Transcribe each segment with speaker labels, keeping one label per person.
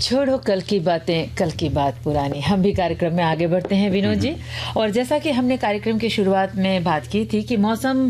Speaker 1: छोड़ो कल की बातें, कल की बात पुरानी। हम भी कार्यक्रम में आगे बढ़ते हैं विनोद जी। और जैसा कि हमने कार्यक्रम की शुरुआत में बात की थी कि मौसम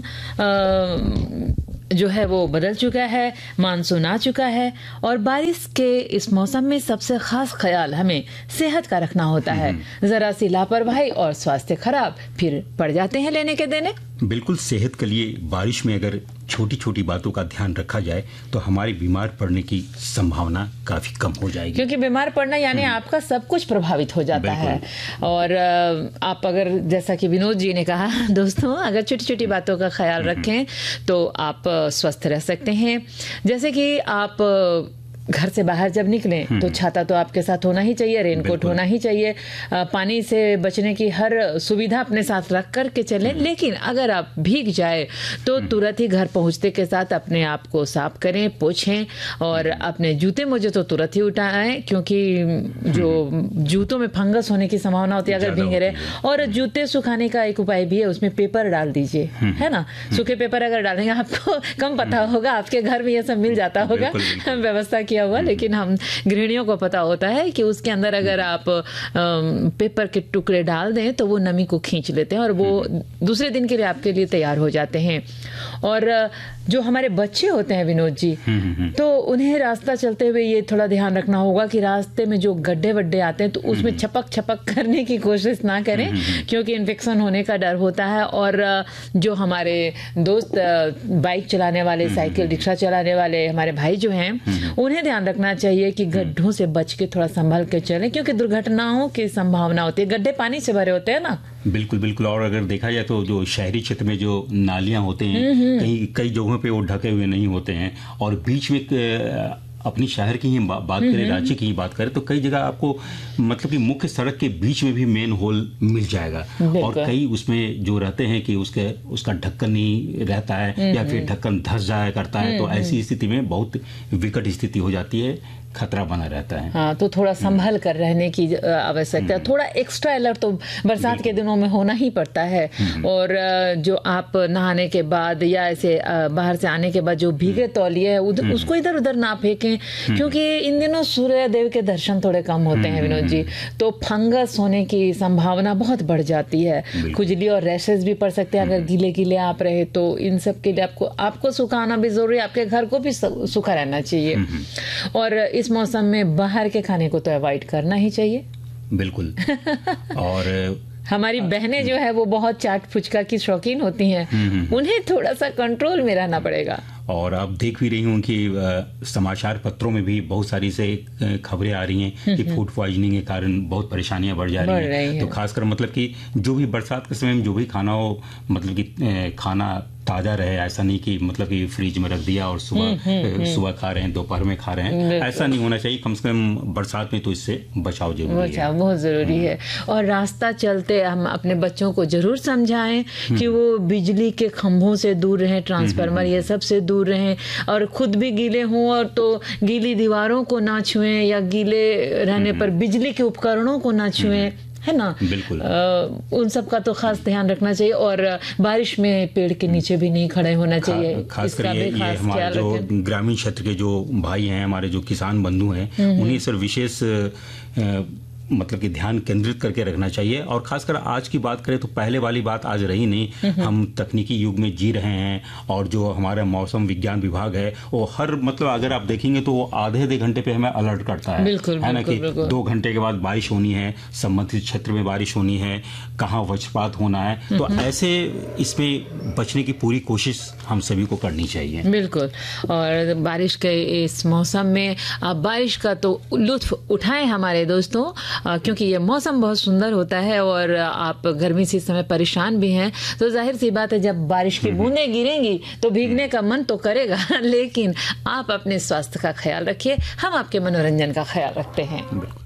Speaker 1: जो है वो बदल चुका है, मानसून आ चुका है और बारिश के इस मौसम में सबसे खास ख्याल हमें सेहत का रखना होता है। जरा सी लापरवाही और स्वास्थ्य खराब, फिर पड़ जाते हैं लेने के देने।
Speaker 2: बिल्कुल, सेहत के लिए बारिश में अगर छोटी छोटी बातों का ध्यान रखा जाए तो हमारी बीमार पड़ने की संभावना काफी कम हो जाएगी।
Speaker 1: क्योंकि बीमार पड़ना यानी आपका सब कुछ प्रभावित हो जाता है। और आप अगर, जैसा कि विनोद जी ने कहा, दोस्तों अगर छोटी छोटी बातों का ख्याल रखें तो आप स्वस्थ रह सकते हैं। जैसे कि आप घर से बाहर जब निकलें तो छाता तो आपके साथ होना ही चाहिए, रेनकोट होना ही चाहिए, पानी से बचने की हर सुविधा अपने साथ रख कर के चलें। लेकिन अगर आप भीग जाए तो तुरंत ही घर पहुंचते के साथ अपने आप को साफ करें, पोंछें और अपने जूते मोजे तो तुरंत ही उठाएं, क्योंकि जो जूतों में फंगस होने की संभावना होती है अगर भीगे रहे। और जूते सुखाने का एक उपाय भी है, उसमें पेपर डाल दीजिए, है ना। सूखे पेपर अगर डालेंगे, आपको कम पता होगा, आपके घर में ये सब मिल जाता होगा, व्यवस्था किया हुआ, लेकिन हम गृहिणियों को पता होता है कि उसके अंदर अगर आप पेपर के टुकड़े डाल दें तो वो नमी को खींच लेते हैं और वो दूसरे दिन के लिए आपके लिए तैयार हो जाते हैं। और जो हमारे बच्चे होते हैं विनोद जी, तो उन्हें रास्ता चलते हुए ये थोड़ा ध्यान रखना होगा कि रास्ते में जो गड्ढे वड्ढे आते हैं तो उसमें छपक छपक करने की कोशिश ना करें, क्योंकि इन्फेक्शन होने का डर होता है। और जो हमारे दोस्त बाइक चलाने वाले, साइकिल रिक्शा चलाने वाले हमारे भाई जो हैं, उन्हें ध्यान रखना चाहिए कि गड्ढों से बच के थोड़ा संभल के चलें, क्योंकि दुर्घटनाओं की संभावना होती है। गड्ढे पानी से भरे होते हैं ना।
Speaker 2: बिल्कुल बिल्कुल। और अगर देखा जाए तो जो शहरी क्षेत्र में जो नालियां होते हैं, कई जगहों पे वो ढके हुए नहीं होते हैं, और बीच में अपनी शहर की ही बात करें, राज्य की ही बात करें, तो कई जगह आपको मतलब कि मुख्य सड़क के बीच में भी मेन होल मिल जाएगा। और कई उसमें जो रहते हैं कि उसका ढक्कन नहीं रहता है या फिर ढक्कन धंस जाया करता है, तो ऐसी स्थिति में बहुत विकट स्थिति हो जाती है, खतरा बना रहता है।
Speaker 1: हाँ, तो थोड़ा संभल कर रहने की आवश्यकता है। थोड़ा एक्स्ट्रा अलर्ट तो बरसात के दिनों में होना ही पड़ता है। और जो आप नहाने के बाद या ऐसे बाहर से आने के बाद जो भीगे तौलिए है उसको इधर उधर ना फेंकें, क्योंकि इन दिनों सूर्य देव के दर्शन थोड़े कम होते हैं विनोद जी, तो फंगस होने की संभावना बहुत बढ़ जाती है। खुजली और रैशेज भी पड़ सकते हैं अगर गीले गीले आप रहे तो। इन सब के लिए आपको सुखाना भी जरूरी है, आपके घर को भी सूखा रहना चाहिए। और इस मौसम में बाहर के खाने को तो अवॉइड करना ही चाहिए।
Speaker 2: बिल्कुल। और
Speaker 1: हमारी बहनें जो है वो बहुत चाट फुचका की शौकीन होती हैं, उन्हें थोड़ा सा कंट्रोल में रहना पड़ेगा।
Speaker 2: और आप देख भी रही हूँ कि समाचार पत्रों में भी बहुत सारी से खबरें आ रही हैं कि फूड पॉइजनिंग के कारण बहुत परेशानियां बढ़ जा रही हैं। तो खासकर मतलब कि जो भी बरसात के समय में जो भी खाना हो, मतलब कि खाना ताजा रहे, ऐसा नहीं कि मतलब कि फ्रिज में रख दिया और सुबह खा रहे हैं, दोपहर में खा रहे हैं, ऐसा नहीं होना चाहिए। कम से कम बरसात में तो इससे बचाव जरूरी है,
Speaker 1: बहुत जरूरी है। और रास्ता चलते हम अपने बच्चों को जरूर समझाएं कि वो बिजली के खंभों से दूर रहें, ट्रांसफार्मर ये सब से दूर रहें, और खुद भी गीले हों और तो गीली दीवारों को ना छुएं, या गीले रहने पर बिजली के उपकरणों को ना छुएं, है ना।
Speaker 2: बिल्कुल।
Speaker 1: उन सब का तो खास ध्यान रखना चाहिए। और बारिश में पेड़ के नीचे भी नहीं खड़े होना चाहिए।
Speaker 2: खासकर ये हमारे जो ग्रामीण क्षेत्र के जो भाई हैं, हमारे जो किसान बंधु हैं, उन्हें सर विशेष मतलब कि ध्यान केंद्रित करके रखना चाहिए। और खासकर आज की बात करें तो पहले वाली बात आज रही नहीं। हम तकनीकी युग में जी रहे हैं, और जो हमारा मौसम विज्ञान विभाग है वो हर मतलब अगर आप देखेंगे तो वो आधे घंटे पे हमें अलर्ट करता है, है ना, कि 2 घंटे के बाद बारिश होनी है, संबंधित क्षेत्र में बारिश होनी है, कहाँ वज्रपात होना है। तो ऐसे इसमें बचने की पूरी कोशिश हम सभी को करनी चाहिए।
Speaker 1: बिल्कुल। और बारिश के इस मौसम में आप बारिश का तो लुत्फ उठाएं हमारे दोस्तों, क्योंकि ये मौसम बहुत सुंदर होता है। और आप गर्मी से इस समय परेशान भी हैं, तो जाहिर सी बात है जब बारिश की बूंदें गिरेंगी तो भीगने का मन तो करेगा, लेकिन आप अपने स्वास्थ्य का ख्याल रखिए, हम आपके मनोरंजन का ख्याल रखते हैं।